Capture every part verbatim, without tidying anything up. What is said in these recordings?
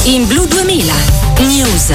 In Blu duemila News.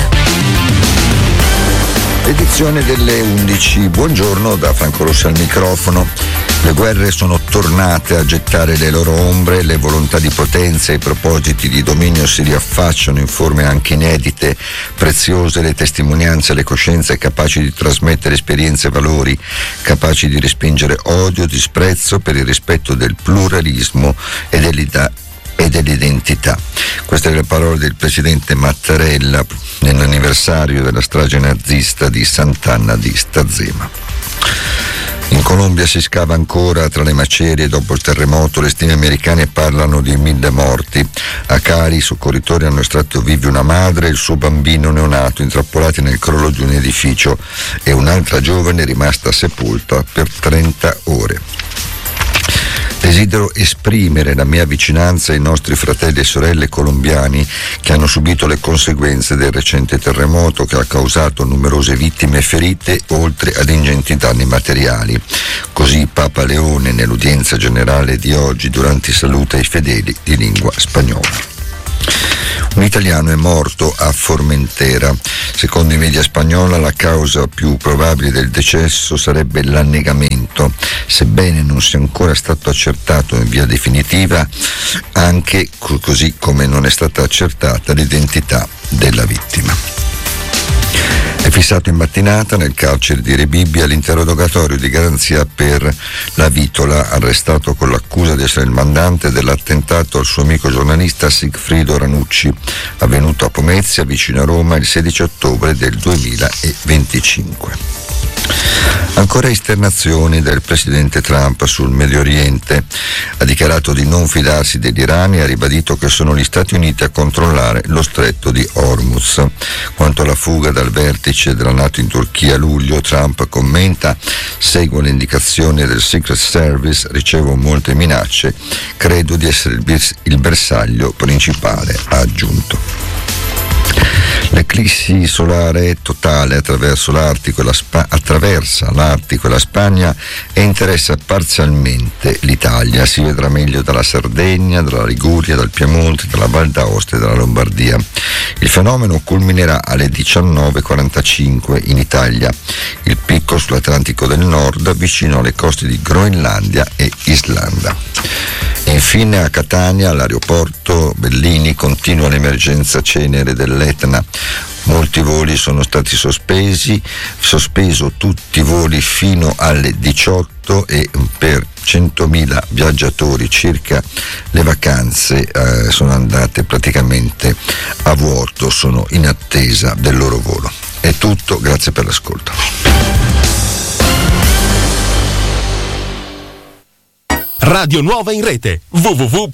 Edizione delle undici. Buongiorno da Franco Rossi al microfono. Le guerre sono tornate a gettare le loro ombre, le volontà di potenza e i propositi di dominio si riaffacciano in forme anche inedite, preziose le testimonianze, le coscienze capaci di trasmettere esperienze e valori, capaci di respingere odio, disprezzo per il rispetto del pluralismo e dell'identità. e dell'identità. Queste sono le parole del presidente Mattarella nell'anniversario della strage nazista di Sant'Anna di Stazzema. In Colombia si scava ancora tra le macerie dopo il terremoto, le stime americane parlano di mille morti. A Cali i soccorritori hanno estratto vivi una madre e il suo bambino neonato intrappolati nel crollo di un edificio e un'altra giovane rimasta sepolta per trenta ore. Desidero esprimere la mia vicinanza ai nostri fratelli e sorelle colombiani che hanno subito le conseguenze del recente terremoto che ha causato numerose vittime e ferite, oltre ad ingenti danni materiali. Così Papa Leone nell'udienza generale di oggi durante i saluti ai fedeli di lingua spagnola. Un italiano è morto a Formentera. Secondo i media spagnola la causa più probabile del decesso sarebbe l'annegamento, sebbene non sia ancora stato accertato in via definitiva, anche così come non è stata accertata l'identità della vittima. È fissato in mattinata nel carcere di Rebibbia l'interrogatorio di garanzia per la Vitola, arrestato con l'accusa di essere il mandante dell'attentato al suo amico giornalista Sigfrido Ranucci, avvenuto a Pomezia, vicino a Roma, il sedici ottobre del duemilaventicinque. Ancora esternazioni del presidente Trump sul Medio Oriente. Ha dichiarato di non fidarsi dell'Iran e ha ribadito che sono gli Stati Uniti a controllare lo stretto di Hormuz. Quanto alla fuga dal vertice della NATO in Turchia a luglio, Trump commenta: seguo le indicazioni del Secret Service, ricevo molte minacce, credo di essere il, bers- il bersaglio principale, ha aggiunto. L'eclissi solare totale attraverso l'Artico e la Spa- attraversa l'Artico e la Spagna e interessa parzialmente l'Italia. Si vedrà meglio dalla Sardegna, dalla Liguria, dal Piemonte, dalla Val d'Aosta e dalla Lombardia. Il fenomeno culminerà alle diciannove e quarantacinque in Italia. Il picco sull'Atlantico del Nord, vicino alle coste di Groenlandia e Islanda. E infine a Catania, all'aeroporto Bellini, continua l'emergenza cenere dell'Etna. Molti voli sono stati sospesi, sospeso tutti i voli fino alle diciotto e per centomila viaggiatori circa le vacanze eh, sono andate praticamente a vuoto, sono in attesa del loro volo. È tutto, grazie per l'ascolto. Radio Nuova in rete w w w